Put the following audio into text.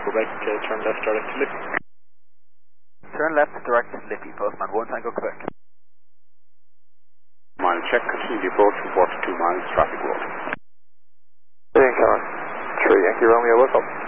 Quebec, turn left direct to Liffey. Turn left direct to Liffey, Postman 1 Tango Quebec. Mile check, continue the approach from 42 miles, traffic road. Yankee 3, Yankee Romeo, welcome.